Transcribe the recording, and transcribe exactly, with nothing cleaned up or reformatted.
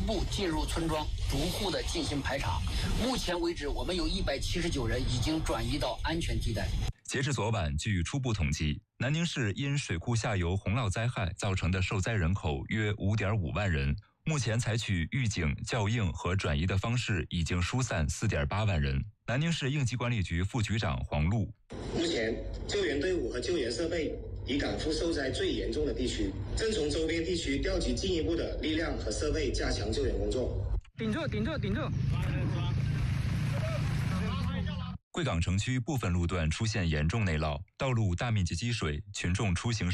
步进入村庄，逐户的进行排查。目前为止，我们有一百七十九人已经转移到安全地带。 截至昨晚，据初步统计，南宁市因水库下游洪涝灾害造成的受灾人口约 五点五万人。目前采取预警、校应和转移的方式，已经疏散 四点八万人。南宁市应急管理局副局长黄璐： 目前救援队伍和救援设备已赶赴受灾最严重的地区，正从周边地区调集进一步的力量和设备，加强救援工作。 顶住，顶住，顶住！ 贵港城区部分路段出现严重内涝，道路大面积积水，群众出行时